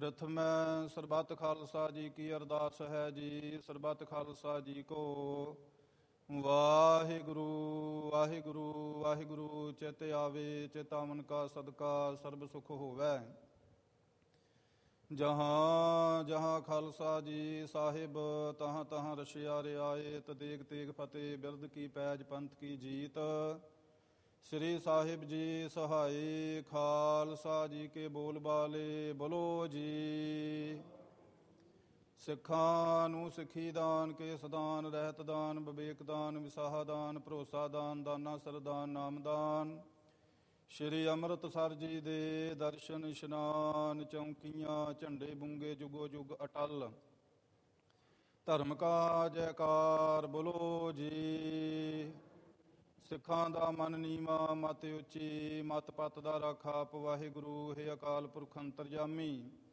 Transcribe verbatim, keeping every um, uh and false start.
ਪ੍ਰਥਮੈ ਸਰਬੱਤ ਖਾਲਸਾ ਜੀ ਕੀ ਅਰਦਾਸ ਹੈ ਜੀ। ਸਰਬੱਤ ਖਾਲਸਾ ਜੀ ਕੋ ਵਾਹਿਗੁਰੂ ਵਾਹਿਗੁਰੂ ਵਾਹਿਗੁਰੂ। ਚਿਤ ਆਵੇ ਚਿਤਾਵਨ ਕਾ ਸਦਕਾ ਸਰਬ ਸੁਖ ਹੋਵੈ। ਜਹਾਂ ਜਹਾਂ ਖਾਲਸਾ ਜੀ ਸਾਹਿਬ ਤਹਾਂ ਤਹਾਂ ਰਸ਼ਿਆ ਰਿਆਇਤ। ਦੇਗ ਤੇਗ ਫਤਿਹ ਬਿਰਦ ਕੀ ਪੈਜ ਪੰਥ ਕੀ ਜੀਤ। ਸ੍ਰੀ ਸਾਹਿਬ ਜੀ ਸਹਾਈ ਖਾਲਸਾ ਜੀ ਕੇ ਬੋਲ ਬਾਲੇ ਬੋਲੋ ਜੀ। ਸਿੱਖਾਂ ਨੂੰ ਸਿੱਖੀ ਦਾਨ, ਕੇਸ ਦਾਨ, ਰਹਿਤ ਦਾਨ, ਵਿਵੇਕ ਦਾਨ, ਵਿਸਾਹਾ ਦਾਨ, ਭਰੋਸਾ ਦਾਨ, ਦਾਨਾ ਸਰਦਾਨ, ਨਾਮਦਾਨ। ਸ਼੍ਰੀ ਅੰਮ੍ਰਿਤਸਰ ਜੀ ਦੇ ਦਰਸ਼ਨ ਇਸ਼ਨਾਨ, ਚੌਂਕੀਆਂ ਝੰਡੇ ਬੁੰਗੇ ਜੁਗੋ ਜੁਗ ਅਟਲ। ਧਰਮ ਕਾ ਜੈਕਾਰ ਬੋਲੋ ਜੀ। ਸਿੱਖਾਂ ਦਾ ਮਨ ਨੀਵਾਂ ਮਤ ਉੱਚੀ, ਮਤ ਪੱਤ ਦਾ ਰਾਖਾ ਆਪ ਵਾਹਿਗੁਰੂ। ਹੈ ਅਕਾਲ ਪੁਰਖ ਅੰਤਰਜਾਮੀ,